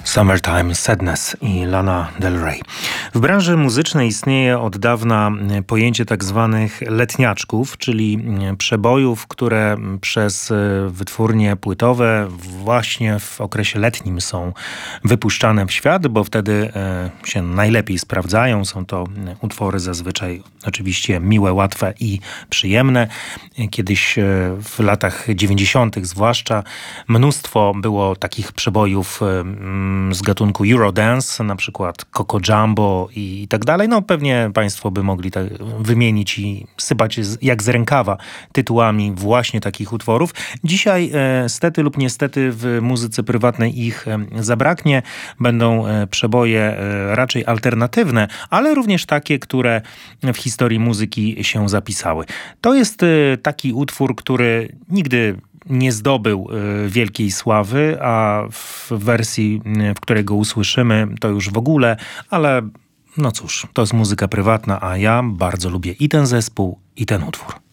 Summertime Sadness i Lana Del Rey. W branży muzycznej istnieje od dawna pojęcie tak zwanych letniaczków, czyli przebojów, które przez wytwórnie płytowe właśnie w okresie letnim są wypuszczane w świat, bo wtedy się najlepiej sprawdzają. Są to utwory zazwyczaj oczywiście miłe, łatwe i przyjemne. Kiedyś w latach 90. zwłaszcza mnóstwo było takich przebojów z gatunku Eurodance, na przykład Coco Jumbo i tak dalej. No pewnie państwo by mogli wymienić i sypać jak z rękawa tytułami właśnie takich utworów. Dzisiaj stety lub niestety w muzyce prywatnej ich zabraknie. Będą przeboje raczej alternatywne, ale również takie, które w historii muzyki się zapisały. To jest taki utwór, który nigdy nie zdobył wielkiej sławy, a w wersji, w której go usłyszymy, to już w ogóle, ale no cóż, to jest muzyka prywatna, a ja bardzo lubię i ten zespół, i ten utwór.